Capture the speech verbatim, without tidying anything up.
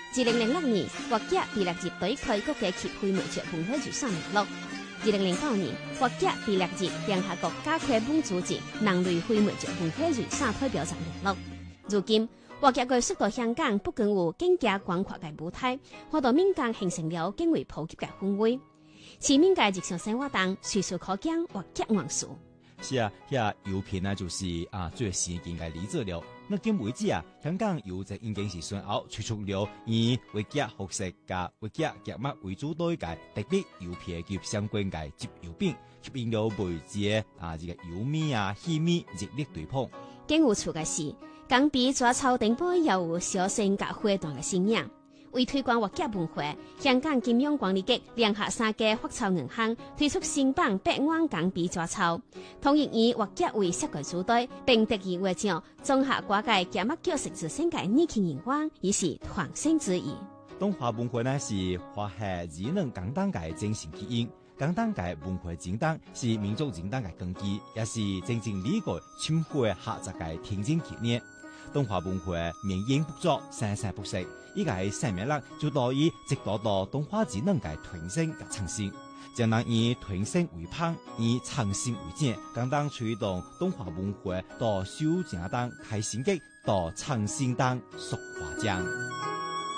二零零六年，活甲被列入对开国家级非物质文化遗产名录。二零零九年，活甲被列入联合国教科文组织人类非物质文化遗产代表作名录。如今，活甲艺术在香港不仅有更加广阔嘅舞台，我到民間形成了更為普及嘅氛圍。市民嘅日常生活中，隨處可見活甲元素。 是啊，遐油片啊，就是啊，最先見嘅理做了。那今為止啊，香港有隻已經是先後推出了以活甲服飾加活甲夾物為主對嘅特別油片及相關嘅集油餅，吸引了未知嘅啊，這個油米啊、稀米熱烈對捧。 更有趣嘅是，港幣抓鈔頂部又有小型甲活動嘅身影。為推廣活甲文化，香港金融管理局聯合三家發鈔銀行推出新版百萬港幣抓鈔，統一以活甲為設計主題，並特意為獎綜合掛界夾物叫食之星嘅年輕人光，以是創新之意。 東華文化呢是華夏智能簡單嘅精神基因，簡單嘅文化精當是民族精當嘅根基，也是真正理解侵華客家嘅天經地義。東華文化面影不足，生生不息，依個係生命力就到以直到到東華智能嘅傳承嘅創新，將能以傳承為棒，以創新為正，簡單推動東華文化到修正當開新機，到創新當塑化漿。